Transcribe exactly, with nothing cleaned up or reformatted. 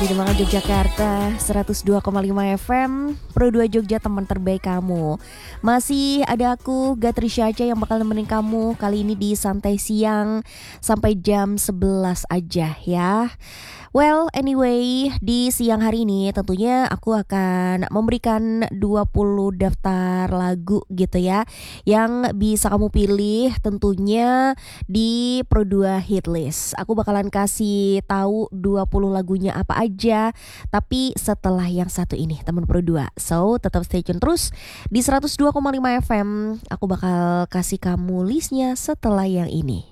di Demangan Yogyakarta seratus dua koma lima F M Pro dua Jogja, teman terbaik kamu. Masih ada aku Gatri Syaca yang bakal nemenin kamu kali ini di Santai Siang sampai jam sebelas aja ya. Well, anyway, di siang hari ini tentunya aku akan memberikan dua puluh daftar lagu gitu ya, yang bisa kamu pilih tentunya di Pro dua Hitlist. Aku bakalan kasih tahu dua puluh lagunya apa aja, tapi setelah yang satu ini, teman Pro dua. So, tetap stay tune terus di seratus dua koma lima F M. Aku bakal kasih kamu listnya setelah yang ini.